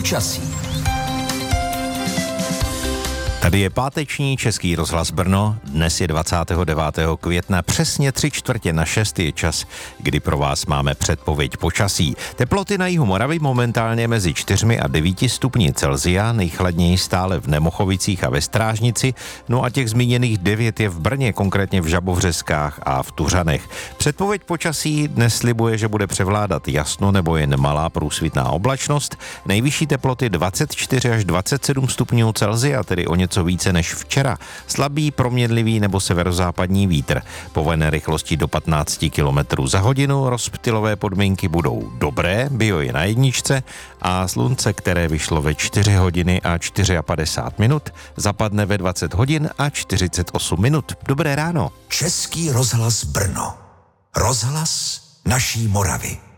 počasí. Tady je páteční Český rozhlas Brno, dnes je 29. května, přesně 3/4 je čas, kdy pro vás máme předpověď počasí. Teploty na jihu Moravy momentálně mezi 4 a 9 stupni Celsia, nejchladněji stále v Nemochovicích a ve Strážnici, no a těch zmíněných 9 je v Brně, konkrétně v Žabovřeskách a v Tuřanech. Předpověď počasí dnes slibuje, že bude převládat jasno nebo jen malá průsvitná oblačnost, nejvyšší teploty 24 až 27 stupňů Celsia, tedy o něco více než včera. Slabý, proměnlivý nebo severozápadní vítr. Povolené rychlosti do 15 km za hodinu, rozptylové podmínky budou dobré, bio je na jedničce a slunce, které vyšlo ve 4 hodiny a 54 minut, zapadne ve 20 hodin a 48 minut. Dobré ráno. Český rozhlas Brno. Rozhlas naší Moravy.